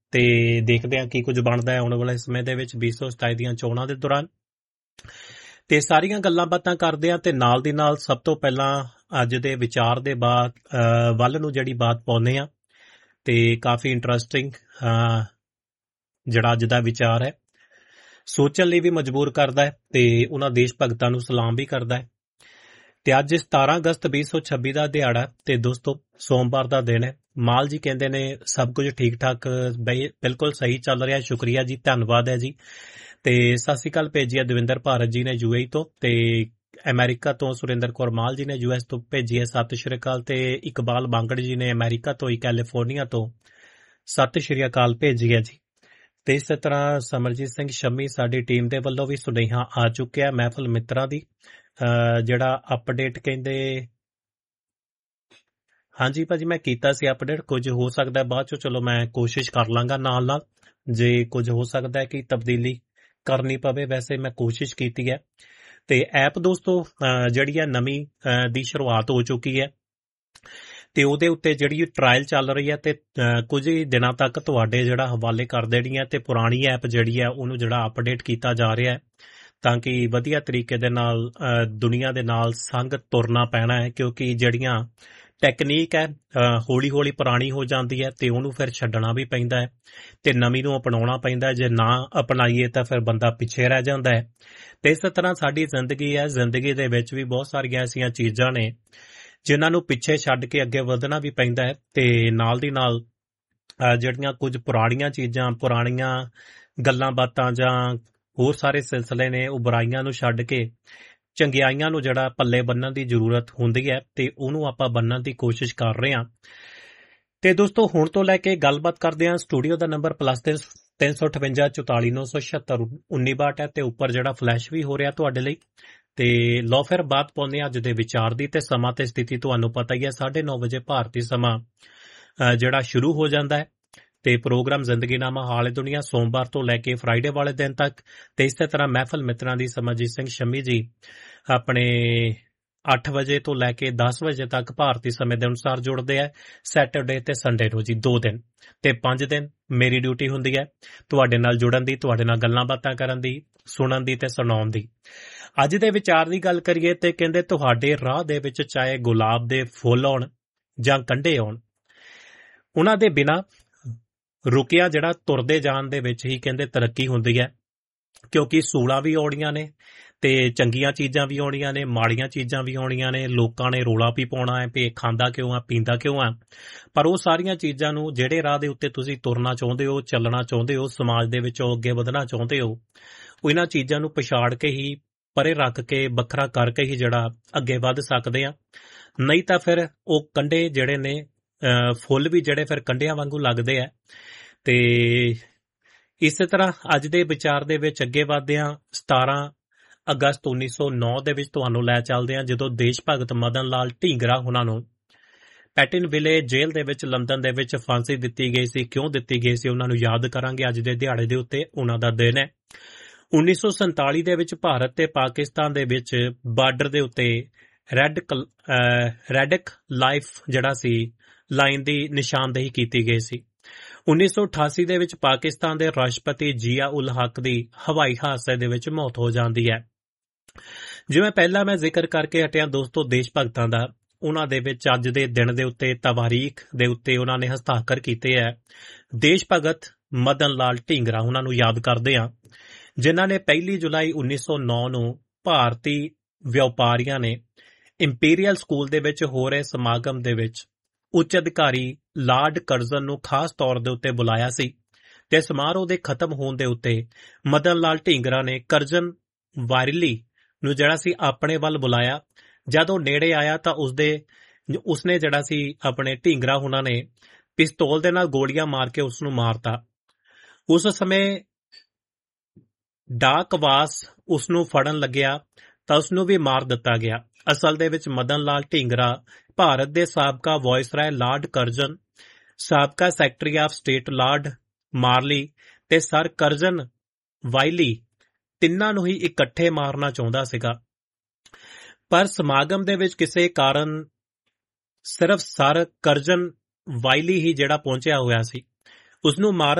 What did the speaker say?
ਤੇ ਦੇਖਦੇ ਹਾਂ ਕੀ ਕੁਝ ਬਣਦਾ ਹੈ ਆਉਣ ਵਾਲੇ ਸਮੇਂ ਦੇ ਵਿੱਚ 2027 ਦੀਆਂ ਚੋਣਾਂ ਦੇ ਦੌਰਾਨ। ਤੇ ਸਾਰੀਆਂ ਗੱਲਾਂ ਬਾਤਾਂ ਕਰਦੇ ਆ ਤੇ ਨਾਲ ਦੀ ਨਾਲ ਸਭ ਤੋਂ ਪਹਿਲਾਂ ਅੱਜ ਦੇ ਵਿਚਾਰ ਦੇ ਬਾਅਦ ਵੱਲ ਨੂੰ ਜਿਹੜੀ ਬਾਤ ਪਾਉਂਦੇ ਆ ਤੇ ਕਾਫੀ ਇੰਟਰਸਟਿੰਗ ਜਿਹੜਾ ਅੱਜ ਦਾ ਵਿਚਾਰ ਹੈ ਸੋਚਣ ਲਈ ਵੀ ਮਜਬੂਰ ਕਰਦਾ ਹੈ ਤੇ ਉਹਨਾਂ ਦੇਸ਼ ਭਗਤਾਂ ਨੂੰ ਸਲਾਮ ਵੀ ਕਰਦਾ ਹੈ। ਤੇ ਅੱਜ 17 ਅਗਸਤ 2026 ਦਾ ਦਿਹਾੜਾ ਤੇ ਦੋਸਤੋ ਸੋਮਵਾਰ ਦਾ ਦਿਨ ਹੈ। ਮਾਲ ਜੀ ਕਹਿੰਦੇ ਨੇ ਸਭ ਕੁਝ ਠੀਕ ਠਾਕ ਬਿਲਕੁਲ ਸਹੀ ਚੱਲ ਰਿਹਾ, ਸ਼ੁਕਰੀਆ ਜੀ, ਧੰਨਵਾਦ ਹੈ ਜੀ। ਤੇ ਸਤਿ ਸ਼੍ਰੀ ਅਕਾਲ ਭੇਜੀ ਹੈ ਦਵਿੰਦਰ ਭਾਰਤ ਜੀ ਨੇ ਯੂਏਈ ਤੋਂ, ਤੇ ਅਮਰੀਕਾ ਤੋਂ ਸੁਰਿੰਦਰ ਕੌਰ ਮਾਲ ਜੀ ਨੇ ਯੂਐਸ ਤੋਂ ਭੇਜੀ ਹੈ ਸਤਿ ਸ਼੍ਰੀ ਅਕਾਲ, ਤੇ ਇਕਬਾਲ ਬਾਂਗੜ ਜੀ ਨੇ ਅਮਰੀਕਾ ਤੋਂ ਕੈਲੀਫੋਰਨੀਆ ਤੋਂ ਸਤਿ ਸ਼੍ਰੀ ਅਕਾਲ ਭੇਜੀ ਹੈ ਜੀ। ਤੇ ਇਸੇ ਤਰ੍ਹਾਂ ਸਮਰਜੀਤ ਸਿੰਘ ਸ਼ੰਮੀ ਸਾਡੀ ਟੀਮ ਦੇ ਵੱਲੋਂ ਵੀ ਸੁਨੇਹਾ ਆ ਚੁੱਕਿਆ ਮਹਿਫਲ ਮਿੱਤਰਾਂ ਦੀ ਜਿਹੜਾ ਅਪਡੇਟ ਕਹਿੰਦੇ ਹਾਂਜੀ ਭਾਜੀ ਮੈਂ ਕੀਤਾ ਸੀ ਅਪਡੇਟ, ਕੁਝ ਹੋ ਸਕਦਾ ਬਾਅਦ ਚੋਂ ਚਲੋ ਮੈਂ ਕੋਸ਼ਿਸ਼ ਕਰ ਲਾਂਗਾ ਨਾਲ ਨਾਲ ਜੇ ਕੁਝ ਹੋ ਸਕਦਾ ਹੈ ਕਿ ਤਬਦੀਲੀ ਕਰਨੀ ਪਵੇ, ਵੈਸੇ ਮੈਂ ਕੋਸ਼ਿਸ਼ ਕੀਤੀ ਹੈ। ਤੇ ਐਪ ਦੋਸਤੋ ਜਿਹੜੀ ਹੈ ਨਵੀਂ ਦੀ ਸ਼ੁਰੂਆਤ ਹੋ ਚੁੱਕੀ ਹੈ ਤੇ ਉਹਦੇ ਉੱਤੇ ਜਿਹੜੀ ਟਰਾਇਲ ਚੱਲ ਰਹੀ ਹੈ ਤੇ ਕੁਝ ਹੀ ਦਿਨਾਂ ਤੱਕ ਤੁਹਾਡੇ ਜਿਹੜਾ ਹਵਾਲੇ ਕਰ ਦੇਣੀ ਹੈ ਤੇ ਪੁਰਾਣੀ ਐਪ ਜਿਹੜੀ ਹੈ ਉਹਨੂੰ ਜਿਹੜਾ ਅਪਡੇਟ ਕੀਤਾ ਜਾ ਰਿਹਾ ਹੈ ਤਾਂ ਕਿ ਵਧੀਆ ਤਰੀਕੇ ਦੇ ਨਾਲ ਦੁਨੀਆ ਦੇ ਨਾਲ ਸੰਗ ਤੁਰਨਾ ਪੈਣਾ ਹੈ, ਕਿਉਂਕਿ ਜਿਹੜੀਆਂ ਟੈਕਨੀਕ ਹੈ ਹੌਲੀ ਹੌਲੀ ਪੁਰਾਣੀ ਹੋ ਜਾਂਦੀ ਹੈ ਤੇ ਉਹਨੂੰ ਫਿਰ ਛੱਡਣਾ ਵੀ ਪੈਂਦਾ ਹੈ ਤੇ ਨਵੀਂ ਨੂੰ ਅਪਣਾਉਣਾ ਪੈਂਦਾ। ਜੇ ਨਾ ਅਪਣਾਈਏ ਤਾਂ ਫਿਰ ਬੰਦਾ ਪਿੱਛੇ ਰਹਿ ਜਾਂਦਾ ਹੈ। ਤੇ ਇਸੇ ਤਰ੍ਹਾਂ ਸਾਡੀ ਜ਼ਿੰਦਗੀ ਹੈ, ਜ਼ਿੰਦਗੀ ਦੇ ਵਿੱਚ ਵੀ ਬਹੁਤ ਸਾਰੀਆਂ ਐਸੀਆਂ ਚੀਜ਼ਾਂ ਨੇ ਜਿਨ੍ਹਾਂ ਨੂੰ ਪਿੱਛੇ ਛੱਡ ਕੇ ਅੱਗੇ ਵਧਣਾ ਵੀ ਪੈਂਦਾ ਹੈ ਤੇ ਨਾਲ ਦੀ ਨਾਲ ਜਿਹੜੀਆਂ ਕੁਝ ਪੁਰਾਣੀਆਂ ਚੀਜ਼ਾਂ, ਪੁਰਾਣੀਆਂ ਗੱਲਾਂ ਬਾਤਾਂ ਜਾਂ ਹੋਰ ਸਾਰੇ ਸਿਲਸਿਲੇ ਨੇ ਉਹ ਬੁਰਾਈਆਂ ਨੂੰ ਛੱਡ ਕੇ ਚੰਗਿਆਈਆਂ ਨੂੰ ਜਿਹੜਾ ਪੱਲੇ ਬੰਨਣ ਦੀ ਜ਼ਰੂਰਤ ਹੁੰਦੀ ਹੈ ਤੇ ਉਹਨੂੰ ਆਪਾਂ ਬੰਨਣ ਦੀ ਕੋਸ਼ਿਸ਼ ਕਰ ਰਹੇ ਹਾਂ। ਤੇ ਦੋਸਤੋ ਹੁਣ ਤੋਂ ਲੈ ਕੇ ਗੱਲਬਾਤ ਕਰਦੇ ਹਾਂ। ਸਟੂਡੀਓ ਦਾ ਨੰਬਰ +358 44 976 1962 ਹੈ ਤੇ ਉੱਪਰ ਜਿਹੜਾ ਫਲੈਸ਼ ਵੀ ਹੋ ਰਿਹਾ ਤੁਹਾਡੇ ਲਈ। ਤੇ ਲਓ ਫਿਰ ਬਾਤ ਪਾਉਂਦੇ ਅੱਜ ਦੇ ਵਿਚਾਰ ਦੀ। ਤੇ ਸਮਾਂ ਤੇ ਸਥਿਤੀ ਤੁਹਾਨੂੰ ਪਤਾ ਹੀ ਹੈ, 9:30 ਵਜੇ ਭਾਰਤੀ ਸਮਾਂ ਜਿਹੜਾ ਸ਼ੁਰੂ ਹੋ ਜਾਂਦਾ ਹੈ ਤੇ ਪ੍ਰੋਗਰਾਮ ਜ਼ਿੰਦਗੀਨਾਮਾ ਹਾਲੇ ਦੁਨੀਆ ਸੋਮਵਾਰ ਤੋਂ ਲੈ ਕੇ ਫਰਾਈਡੇ ਵਾਲੇ ਦਿਨ ਤੱਕ। ਤੇ ਇਸੇ ਤਰ੍ਹਾਂ ਮਹਿਫਲ ਮਿੱਤਰਾਂ ਦੀ ਸਮਰਜੀਤ ਸਿੰਘ ਸ਼ੰਮੀ ਜੀ ਆਪਣੇ 8 ਵਜੇ ਤੋਂ ਲੈ ਕੇ 10 ਵਜੇ ਤੱਕ ਭਾਰਤੀ ਸਮੇਂ ਦੇ ਅਨੁਸਾਰ ਜੁੜਦੇ ਆ ਸੈਟਰਡੇ ਤੇ ਸੰਡੇ ਨੂੰ ਜੀ, 2 ਦਿਨ ਤੇ 5 ਦਿਨ ਮੇਰੀ ਡਿਊਟੀ ਹੁੰਦੀ ਹੈ ਤੁਹਾਡੇ ਨਾਲ ਜੁੜਨ ਦੀ, ਤੁਹਾਡੇ ਨਾਲ ਗੱਲਾਂ ਬਾਤਾਂ ਕਰਨ ਦੀ, ਸੁਣਨ ਦੀ ਤੇ ਸੁਣਾਉਣ ਦੀ। ਅੱਜ ਦੇ ਵਿਚਾਰ ਦੀ ਗੱਲ ਕਰੀਏ ਤੇ ਕਹਿੰਦੇ ਤੁਹਾਡੇ ਰਾਹ ਦੇ ਵਿੱਚ ਚਾਹੇ ਗੁਲਾਬ ਦੇ ਫੁੱਲ ਆਉਣ ਜਾਂ ਕੰਢੇ ਆਉਣ, ਉਹਨਾਂ ਦੇ ਬਿਨਾਂ ਰੁਕਿਆ ਜਿਹੜਾ ਤੁਰਦੇ ਜਾਣ ਦੇ ਵਿੱਚ ਹੀ ਕਹਿੰਦੇ ਤਰੱਕੀ ਹੁੰਦੀ ਹੈ, ਕਿਉਂਕਿ ਸੂਲਾਂ ਵੀ ਆਉਣੀਆਂ ਨੇ ਤੇ ਚੰਗੀਆਂ ਚੀਜ਼ਾਂ ਵੀ ਆਉਣੀਆਂ ਨੇ, ਮਾੜੀਆਂ ਚੀਜ਼ਾਂ ਵੀ ਆਉਣੀਆਂ ਨੇ। ਲੋਕਾਂ ਨੇ ਰੋਲਾ ਵੀ ਪਾਉਣਾ ਹੈ ਵੀ ਖਾਂਦਾ ਕਿਉਂ ਆ, ਪੀਂਦਾ ਕਿਉਂ ਆ, ਪਰ ਉਹ ਸਾਰੀਆਂ ਚੀਜ਼ਾਂ ਨੂੰ ਜਿਹੜੇ ਰਾਹ ਦੇ ਉੱਤੇ ਤੁਸੀਂ ਤੁਰਨਾ ਚਾਹੁੰਦੇ ਹੋ, ਚੱਲਣਾ ਚਾਹੁੰਦੇ ਹੋ, ਸਮਾਜ ਦੇ ਵਿੱਚੋਂ ਅੱਗੇ ਵਧਣਾ ਚਾਹੁੰਦੇ ਹੋ, ਉਹ ਇਹਨਾਂ ਚੀਜ਼ਾਂ ਨੂੰ ਪਛਾੜ ਕੇ ਹੀ ਪਰੇ ਰੱਖ ਕੇ ਵੱਖਰਾ ਕਰਕੇ ਹੀ ਜਿਹੜਾ ਅੱਗੇ ਵੱਧ ਸਕਦੇ ਆ। ਨਹੀਂ ਤਾਂ ਫਿਰ ਉਹ ਕੰਢੇ ਜਿਹੜੇ ਨੇ ਫੁੱਲ ਵੀ ਜਿਹੜੇ ਫਿਰ ਕੰਢਿਆਂ ਵਾਂਗੂ ਲੱਗਦੇ ਆ। ਤੇ ਇਸੇ ਤਰ੍ਹਾਂ ਅੱਜ ਦੇ ਵਿਚਾਰ ਦੇ ਵਿੱਚ ਅੱਗੇ ਵਧਦੇ ਹਾਂ। 17 ਅਗਸਤ 1909 ਦੇ ਵਿੱਚ ਤੁਹਾਨੂੰ ਲੈ ਚੱਲਦੇ ਹਾਂ ਜਦੋਂ ਦੇਸ਼ ਭਗਤ ਮਦਨ ਲਾਲ ਢੀਂਗਰਾ ਉਹਨਾਂ ਨੂੰ ਪੈਟਿਨਵਿਲੇ ਜੇਲ੍ਹ ਦੇ ਵਿੱਚ ਲੰਡਨ ਦੇ ਵਿੱਚ ਫਾਂਸੀ ਦਿੱਤੀ ਗਈ ਸੀ। ਕਿਉਂ ਦਿੱਤੀ ਗਈ ਸੀ ਉਹਨਾਂ ਨੂੰ ਯਾਦ ਕਰਾਂਗੇ ਅੱਜ ਦੇ ਦਿਹਾੜੇ ਦੇ ਉੱਤੇ, ਉਹਨਾਂ ਦਾ ਦਿਨ ਹੈ। 1947 ਦੇ ਵਿੱਚ ਭਾਰਤ ਤੇ ਪਾਕਿਸਤਾਨ ਦੇ ਵਿੱਚ ਬਾਰਡਰ ਦੇ ਉੱਤੇ ਰੈਡਿਕ ਲਾਈਫ ਜਿਹੜਾ ਸੀ ਲਾਈਨ ਦੀ ਨਿਸ਼ਾਨਦੇਹੀ ਕੀਤੀ ਗਈ ਸੀ। 1988 ਦੇ ਵਿੱਚ ਪਾਕਿਸਤਾਨ ਦੇ ਰਾਸ਼ਟਰਪਤੀ ਜ਼ਿਆ ਉਲ ਹਕ ਦੀ ਹਵਾਈ ਹਾਦਸੇ ਦੇ ਵਿੱਚ ਮੌਤ ਹੋ ਜਾਂਦੀ ਹੈ। ਜਿਵੇਂ ਪਹਿਲਾਂ ਮੈਂ ਜ਼ਿਕਰ ਕਰਕੇ ਹਟਿਆ ਦੋਸਤੋ ਦੇਸ਼ ਭਗਤਾਂ ਦਾ, ਉਹਨਾਂ ਦੇ ਵਿੱਚ ਅੱਜ ਦੇ ਦਿਨ ਦੇ ਉੱਤੇ ਤਵਾਰੀਖ ਦੇ ਉੱਤੇ ਉਹਨਾਂ ਨੇ ਹਸਤਾਖਰ ਕੀਤੇ ਹੈ। ਦੇਸ਼ ਭਗਤ ਮਦਨ ਲਾਲ ਢੀਂਗਰਾ ਉਹਨਾਂ ਨੂੰ ਯਾਦ ਕਰਦੇ ਹਾਂ ਜਿਨ੍ਹਾਂ ਨੇ 1 ਜੁਲਾਈ 1909 ਨੂੰ ਭਾਰਤੀ ਵਪਾਰੀਆਂ ਨੇ ਇੰਪੀਰੀਅਲ ਸਕੂਲ ਦੇ ਵਿੱਚ ਹੋ ਰਹੇ ਸਮਾਗਮ ਦੇ ਵਿੱਚ ਉੱਚ ਅਧਿਕਾਰੀ ਲਾਰਡ ਕਰਜ਼ਨ ਨੂੰ ਖਾਸ ਤੌਰ ਦੇ ਉੱਤੇ ਬੁਲਾਇਆ ਸੀ ਤੇ ਸਮਾਰੋਹ ਦੇ ਖਤਮ ਹੋਣ ਦੇ ਉੱਤੇ ਮਦਨ ਲਾਲ ਢੀਂਗਰਾ ਨੇ ਕਰਜ਼ਨ ਵਾਇਰਲੀ ਨੂੰ ਜਿਹੜਾ ਸੀ ਆਪਣੇ ਵੱਲ ਬੁਲਾਇਆ। ਜਦੋਂ ਨੇੜੇ ਆਇਆ ਤਾਂ ਉਸਨੇ ਜਿਹੜਾ ਸੀ ਆਪਣੇ ਢੀਂਗਰਾ ਉਹਨਾਂ ਨੇ ਪਿਸਤੌਲ ਦੇ ਨਾਲ ਗੋਲੀਆਂ ਮਾਰ ਕੇ ਉਸ ਨੂੰ ਮਾਰਤਾ। ਉਸ ਸਮੇਂ ਡਾਕਵਾਸ ਉਸ ਨੂੰ ਫੜਨ ਲੱਗਿਆ ਤਾਂ ਉਸ ਨੂੰ ਵੀ ਮਾਰ ਦਿੱਤਾ ਗਿਆ। ਅਸਲ ਦੇ ਵਿੱਚ ਮਦਨ ਲਾਲ ਢੀਂਗਰਾ ਭਾਰਤ ਦੇ ਸਾਬਕਾ ਵਾਇਸਰਾਏ ਲਾਰਡ ਕਰਜ਼ਨ, ਸਾਬਕਾ ਸੈਕਟਰੀ ਆਫ ਸਟੇਟ ਲਾਰਡ ਮਾਰਲੀ ਤੇ ਸਰ ਕਰਜ਼ਨ ਵਾਈਲੀ ਤਿੰਨਾਂ ਨੂੰ ਹੀ ਇਕੱਠੇ ਮਾਰਨਾ ਚਾਹੁੰਦਾ ਸੀਗਾ, ਪਰ ਸਮਾਗਮ ਦੇ ਵਿੱਚ ਕਿਸੇ ਕਾਰਨ ਸਿਰਫ ਸਰ ਕਰਜ਼ਨ ਵਾਈਲੀ ਹੀ ਜਿਹੜਾ ਪਹੁੰਚਿਆ ਹੋਇਆ ਸੀ। ਉਸ ਨੂੰ ਮਾਰਨ